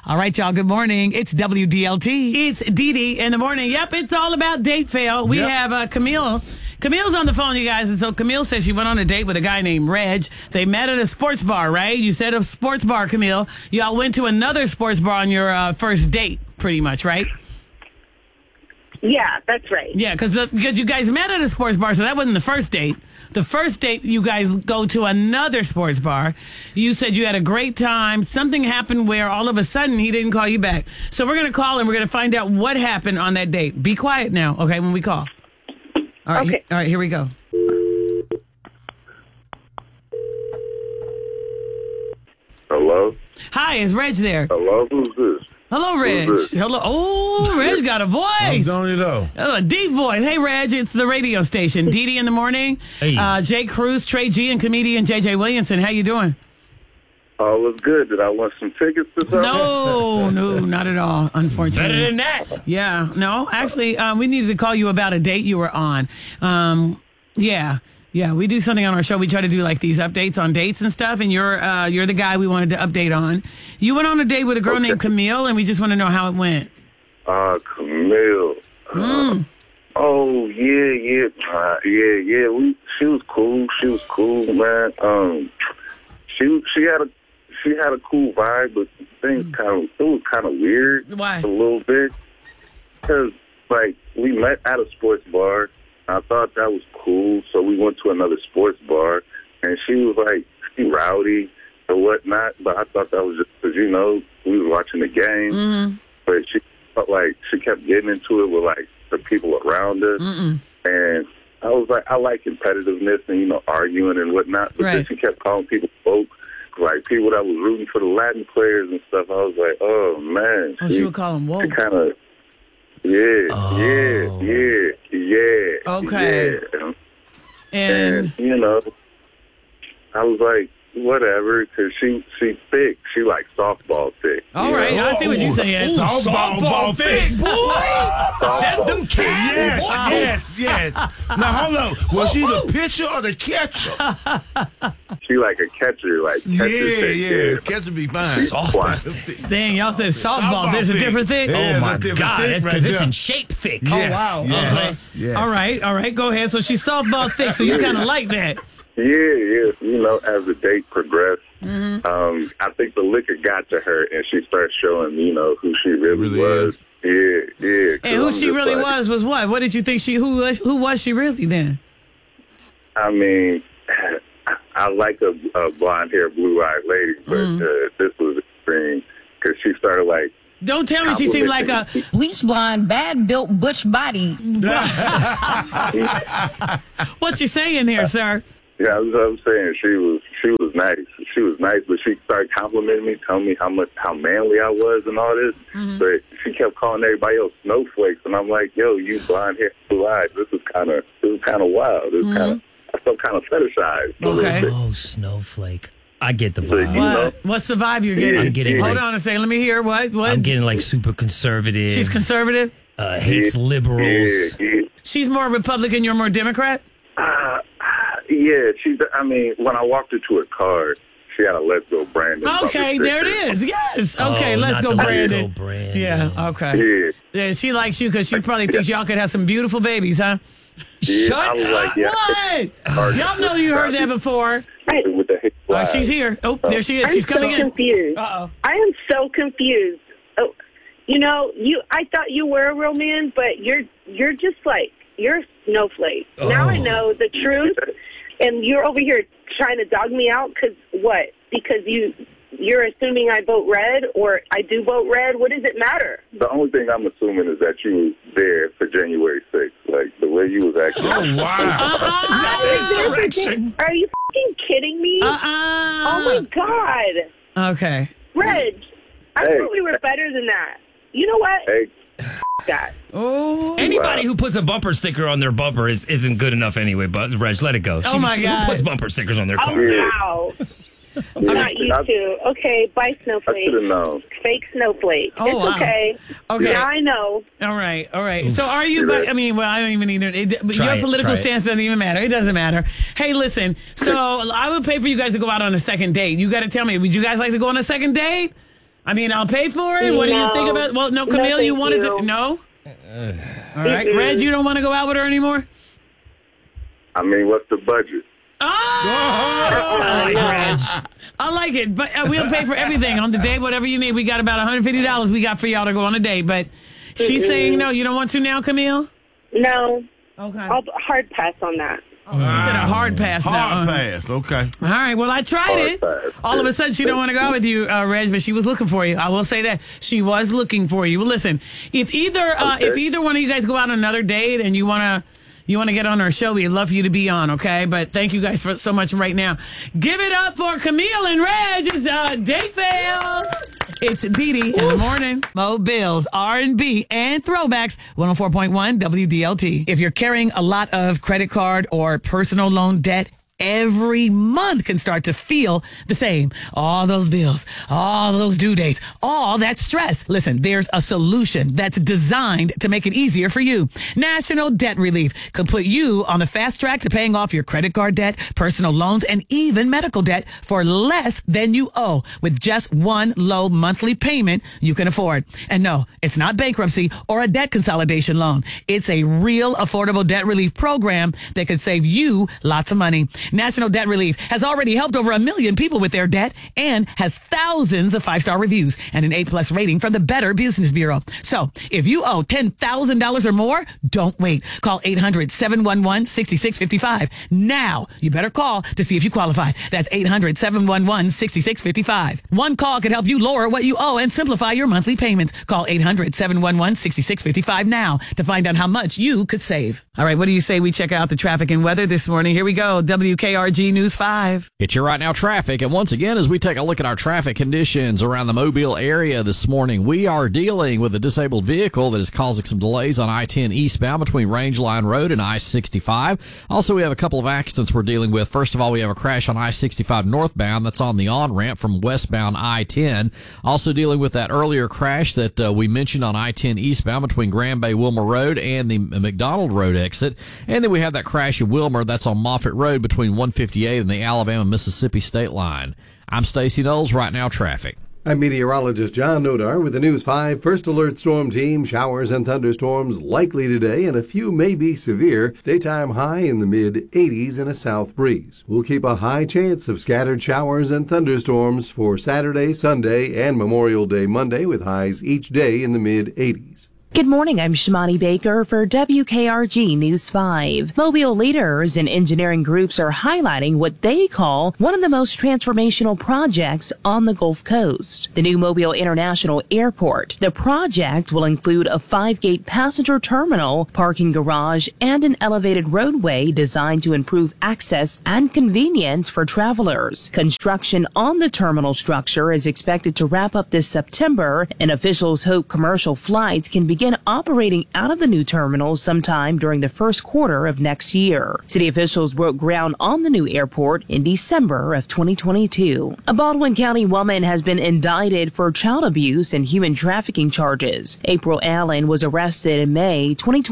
All right, y'all. Good morning. It's WDLT. It's Dee Dee in the morning. Yep, it's all about date fail. We have Camille. Camille's on the phone, you guys. And so Camille says she went on a date with a guy named Reg. They met at a sports bar, right? You said a sports bar, Camille. Y'all went to another sports bar on your first date, pretty much, right? Yeah, that's right. Yeah, because you guys met at a sports bar, so that wasn't the first date. The first date, you guys go to another sports bar. You said you had a great time. Something happened where all of a sudden he didn't call you back. So we're going to call and we're going to find out what happened on that date. Be quiet now, okay, when we call. All right, okay. All right, here we go. Hello? Hi, is Reg there? Hello? Who's this? Hello, Reg. Who's this? Hello. Oh, Reg got a I'm voice. telling you though. Oh, a deep voice. Hey, Reg, it's the radio station. Dee Dee in the morning. Hey. Jay Cruz, Trey G, and comedian JJ Williamson. How you doing? All is good. Did I want some tickets to something? No, not at all, unfortunately. Better than that. Yeah, no, actually, we needed to call you about a date you were on. Yeah, we do something on our show. We try to do like these updates on dates and stuff, and you're the guy we wanted to update on. You went on a date with a girl named Camille, and we just want to know how it went. Camille. Oh, yeah. She was cool, man. She had a cool vibe, but things it was kind of weird. Why? A little bit. Because, like, we met at a sports bar. I thought that was cool, so we went to another sports bar, and she was like, she rowdy or whatnot, but I thought that was just because, we were watching the game, but she felt like she kept getting into it with, like, the people around us, and I was like, I like competitiveness and, arguing and whatnot, but then she kept calling people folks, like people that was rooting for the Latin players and stuff. I was like, oh, man. Oh, she would call them woke. She kind of... Yeah. Okay. Yeah. And I was like, whatever, because she thick. She like softball thick. all right, I see what you're saying. Softball thick, boy. Them cats. Yes. Now hold on. Was she the pitcher or the catcher? She like a catcher, like catcher thick. Yeah. Catcher be fine. Softball thick. Dang, y'all said softball. There's a thick. different thing. Yeah, Oh, my different God. thick That's right because it's there. in shape thick. Yes, wow. Yes. All right. Go ahead. So she's softball thick, so you kind of like that. Yeah. As the date progressed, I think the liquor got to her, and she started showing, who she really was. Yeah. And who she really was what? What did you think who was she really then? I mean, I like a blonde-haired, blue-eyed lady, but this was extreme because she started like. Don't tell me she seemed like a bleach blonde, bad built butch body. What you saying here, sir? Yeah, I'm saying she was nice. She was nice, but she started complimenting me, telling me how manly I was and all this. But she kept calling everybody else snowflakes, and I'm like, yo, you blonde hair, blue eyes. This is kind of wild. I felt kind of fetishized. Okay. Oh, snowflake. I get the vibe. What? What's the vibe you're getting? I'm getting Hold on a second. Let me hear what. I'm getting like super conservative. She's conservative. Hates liberals. Yeah. She's more Republican. You're more Democrat. Yeah, when I walked into her car, she had a Let's Go Brandon. Okay, there it is. Yes. Okay, Let's Go Brandon. Let's Go Brandon. Yeah. Okay. Yeah, she likes you because she probably thinks y'all could have some beautiful babies, huh? Yeah, Shut I was up. like, yeah. What? Y'all know you heard that before. With the hate She's here. Oh, there she is. I'm She's coming so in. confused. Uh-oh. I am so confused. Oh, I thought you were a real man, but you're just like, you're a snowflake. Now I know the truth, and you're over here trying to dog me out because what? Because you're assuming I vote red or I do vote red. What does it matter? The only thing I'm assuming is that you was there for January 6th. Like, the way you was acting. Oh, wow. Are you fucking kidding me? Oh, my God. Okay. Reg, I thought we were better than that. You know what? Hey. That. Oh. Anybody who puts a bumper sticker on their bumper isn't good enough anyway, but Reg, let it go. Oh, my God. Who puts bumper stickers on their car? Oh, wow. Not you two. Okay, bye, Snowflake. I should have known. Fake Snowflake. Oh, it's wow. okay. Okay. Now I know. All right. So are you, I don't even need it. Try Your political it. stance doesn't even matter. It doesn't matter. Hey, listen, so I would pay for you guys to go out on a second date. You got to tell me, would you guys like to go on a second date? I mean, I'll pay for it. What do you think about? Well, no, Camille, you wanted to. No. All right, Reg, you don't want to go out with her anymore. I mean, what's the budget? I like Reg. I like it, but we'll pay for everything on the date, whatever you need. We got about $150 we got for y'all to go on a date, but she's saying no. You don't want to now, Camille? No. Okay. I'll hard pass on that. Oh, you said a hard pass now. Hard pass, okay. All right, well, I tried it. All of a sudden, she don't want to go out with you, Reg, but she was looking for you. I will say that. She was looking for you. Well, listen, if either one of you guys go out on another date and you want to get on our show, we'd love for you to be on, okay? But thank you guys for so much right now. Give it up for Camille and Reg. It's Date Fail. It's Dee Dee in the morning. Mo Bills, R&B, and throwbacks. 104.1 WDLT. If you're carrying a lot of credit card or personal loan debt, every month can start to feel the same. All those bills, all those due dates, all that stress. Listen, there's a solution that's designed to make it easier for you. National Debt Relief could put you on the fast track to paying off your credit card debt, personal loans, and even medical debt for less than you owe with just one low monthly payment you can afford. And no, it's not bankruptcy or a debt consolidation loan. It's a real affordable debt relief program that could save you lots of money. National Debt Relief has already helped over 1 million people with their debt and has thousands of 5-star reviews and an A+ rating from the Better Business Bureau. So if you owe $10,000 or more, don't wait. Call 800-711-6655. Now, you better call to see if you qualify. That's 800-711-6655. One call could help you lower what you owe and simplify your monthly payments. Call 800-711-6655 now to find out how much you could save. All right, what do you say we check out the traffic and weather this morning? Here we go. WKRG News 5. It's your Right Now traffic. And once again, as we take a look at our traffic conditions around the Mobile area this morning, we are dealing with a disabled vehicle that is causing some delays on I-10 eastbound between Rangeline Road and I-65. Also, we have a couple of accidents we're dealing with. First of all, we have a crash on I-65 northbound that's on the on-ramp from westbound I-10. Also dealing with that earlier crash that we mentioned on I-10 eastbound between Grand Bay Wilmer Road and the McDonald Road exit. And then we have that crash in Wilmer that's on Moffett Road between 158 and the Alabama-Mississippi state line. I'm Stacey Knowles, Right Now traffic. I'm meteorologist John Nodar with the News 5 First Alert Storm Team. Showers and thunderstorms likely today, and a few may be severe. Daytime high in the mid-80s and a south breeze. We'll keep a high chance of scattered showers and thunderstorms for Saturday, Sunday, and Memorial Day Monday with highs each day in the mid-80s. Good morning, I'm Shimani Baker for WKRG News 5. Mobile leaders and engineering groups are highlighting what they call one of the most transformational projects on the Gulf Coast, the new Mobile International Airport. The project will include a 5-gate passenger terminal, parking garage, and an elevated roadway designed to improve access and convenience for travelers. Construction on the terminal structure is expected to wrap up this September, and officials hope commercial flights can begin operating out of the new terminal sometime during the first quarter of next year. City officials broke ground on the new airport in December of 2022. A Baldwin County woman has been indicted for child abuse and human trafficking charges. April Allen was arrested in May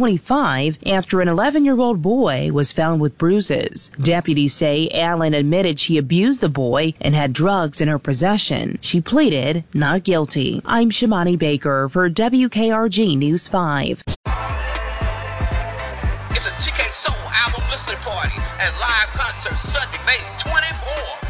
2025 after an 11-year-old boy was found with bruises. Deputies say Allen admitted she abused the boy and had drugs in her possession. She pleaded not guilty. I'm Shimani Baker for WKRG News 5. It's a TK Soul album listening party and live concert Sunday, May 24th.